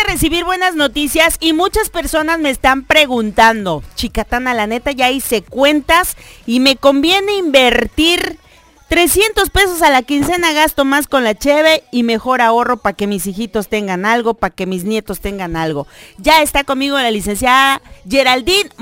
recibir buenas noticias y muchas personas me están preguntando, Chicatana, la neta ya hice cuentas y me conviene invertir 300 pesos a la quincena, gasto más con la cheve y mejor ahorro para que mis hijitos tengan algo, para que mis nietos tengan algo. Ya está conmigo la licenciada Geraldine